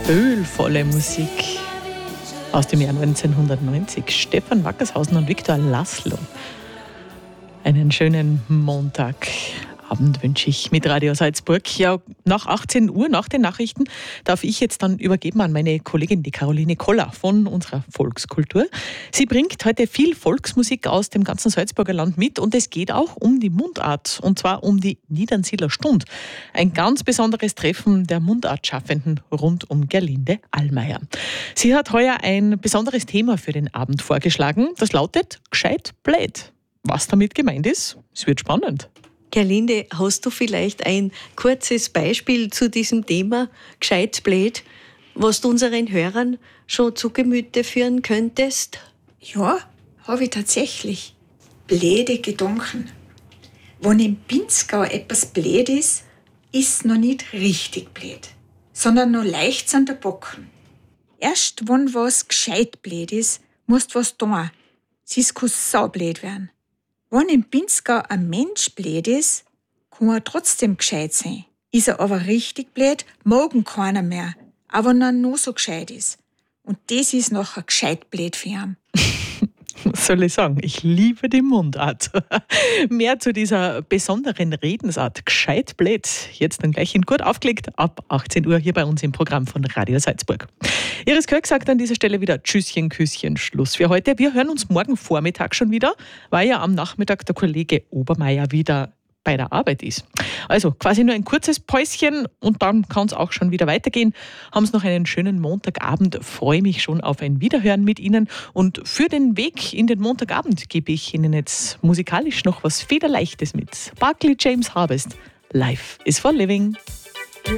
Gefühlvolle Musik aus dem Jahr 1990. Stefan Wackershausen und Viktor Laszlo. Einen schönen Montagabend wünsche ich mit Radio Salzburg. Ja, nach 18 Uhr, nach den Nachrichten, darf ich jetzt dann übergeben an meine Kollegin, die Caroline Koller von unserer Volkskultur. Sie bringt heute viel Volksmusik aus dem ganzen Salzburger Land mit und es geht auch um die Mundart, und zwar um die Niedernsiedler Stund. Ein ganz besonderes Treffen der Mundartschaffenden rund um Gerlinde Allmeier. Sie hat heuer ein besonderes Thema für den Abend vorgeschlagen. Das lautet Gescheit blöd. Was damit gemeint ist, es wird spannend. Gerlinde, hast du vielleicht ein kurzes Beispiel zu diesem Thema Gescheit blöd, was du unseren Hörern schon zu Gemüte führen könntest? Ja, habe ich tatsächlich. Blöde Gedanken. Wenn im Pinzgau etwas blöd ist, ist noch nicht richtig blöd, sondern noch leicht an der Bocken. Erst wenn was gescheit blöd ist, musst was tun. Es kann saublöd werden. Wenn im Pinzgau ein Mensch blöd ist, kann er trotzdem gescheit sein. Ist er aber richtig blöd, mag ihn keiner mehr, auch wenn er noch so gescheit ist. Und das ist nachher gescheit blöd für ihn. Was soll ich sagen? Ich liebe die Mundart. Mehr zu dieser besonderen Redensart. Gescheit blöd. Jetzt dann gleich in Gut aufgelegt ab 18 Uhr hier bei uns im Programm von Radio Salzburg. Iris Kölk sagt an dieser Stelle wieder Tschüsschen, Küsschen, Schluss für heute. Wir hören uns morgen Vormittag schon wieder, weil ja am Nachmittag der Kollege Obermeier wieder bei der Arbeit ist. Also quasi nur ein kurzes Päuschen und dann kann es auch schon wieder weitergehen. Haben Sie noch einen schönen Montagabend. Freue mich schon auf ein Wiederhören mit Ihnen. Und für den Weg in den Montagabend gebe ich Ihnen jetzt musikalisch noch was Federleichtes mit. Barclay James Harvest. Life is for living.